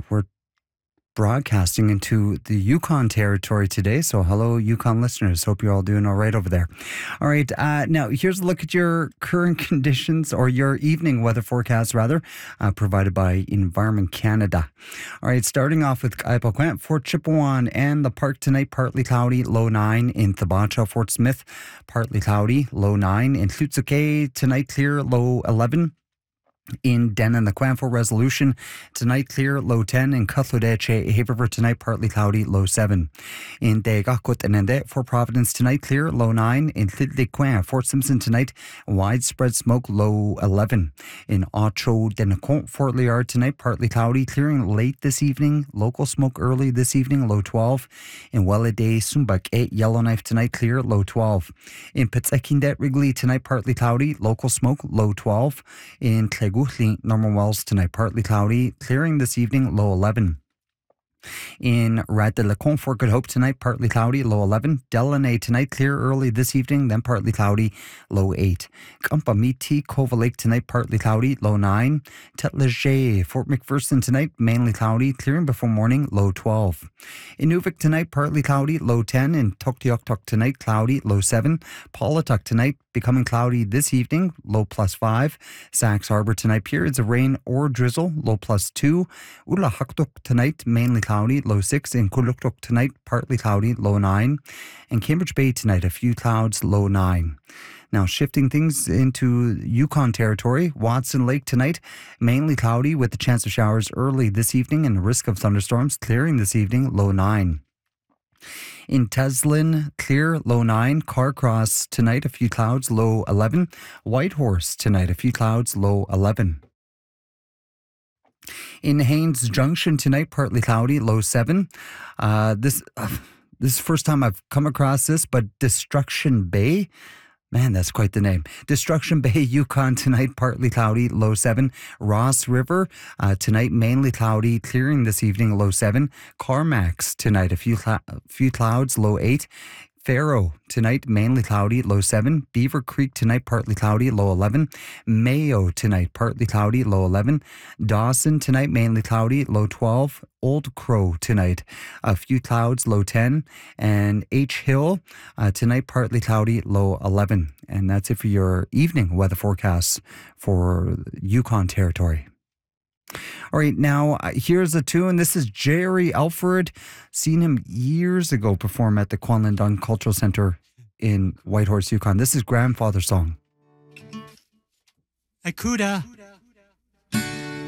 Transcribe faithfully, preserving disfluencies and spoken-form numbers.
we're broadcasting into the Yukon territory today. So hello, Yukon listeners. Hope you're all doing all right over there. All right. Uh, now, here's a look at your current conditions, or your evening weather forecast, rather, uh, provided by Environment Canada. All right. Starting off with Kaipakwant, Fort Chipewyan and the park tonight, partly cloudy, low nine. In Thibacha, Fort Smith, partly cloudy, low nine. In Tlutsuke, tonight clear, low eleven. In Denan, the Quanfo Resolution, tonight clear, low ten. In Cutlodeche, Haverford, tonight partly cloudy, low seven. In Degakut and Ende, Fort Providence, tonight clear, low nine. In Tlitliquin, Fort Simpson, tonight widespread smoke, low eleven. In Ocho Denacont, Fort Liard, tonight partly cloudy, clearing late this evening, local smoke early this evening, low twelve. In Welladay, Sumbak, eight. Yellowknife, tonight clear, low twelve. In Pitsekindet, Wrigley, tonight partly cloudy, local smoke, low twelve. In Clegg Norman Wells, tonight partly cloudy, clearing this evening, low eleven. In Rat de la Con, Fort Good Hope, tonight partly cloudy, low eleven. Delaney, tonight clear early this evening, then partly cloudy, low eight. Kampamiti, Cova Lake, tonight partly cloudy, low nine. Tetleger, Fort McPherson, tonight mainly cloudy, clearing before morning, low twelve. Inuvik, tonight partly cloudy, low ten. In Tuktoyaktuk, tonight cloudy, low seven. Paulatuk, tonight becoming cloudy this evening, low plus five. Sax Harbor, tonight periods of rain or drizzle, low plus two. Ulahaktuk, tonight mainly cloudy, low six. In Kuluktuk, tonight partly cloudy, low nine. And Cambridge Bay, tonight a few clouds, low nine. Now, shifting things into Yukon territory, Watson Lake tonight, mainly cloudy with the chance of showers early this evening and the risk of thunderstorms, clearing this evening, low nine. In Teslin, clear, low nine. Carcross tonight, a few clouds, low eleven. Whitehorse tonight, a few clouds, low eleven. In Haines Junction tonight, partly cloudy, low seven. Uh, this, uh, this is the first time I've come across this, but Destruction Bay, man, that's quite the name. Destruction Bay, Yukon tonight, partly cloudy, low seven. Ross River, uh, tonight mainly cloudy, clearing this evening, low seven. Carmax tonight, a few, cl- few clouds, low eight. Faro tonight, mainly cloudy, low seven. Beaver Creek tonight, partly cloudy, low eleven. Mayo tonight, partly cloudy, low eleven. Dawson tonight, mainly cloudy, low twelve. Old Crow tonight, a few clouds, low ten. And H Hill uh, tonight, partly cloudy, low eleven. And that's it for your evening weather forecasts for Yukon territory. All right, now uh, here's a tune. This is Jerry Alfred. Seen him years ago perform at the Kwanlindong Cultural Center in Whitehorse, Yukon. This is Grandfather Song. Akuda.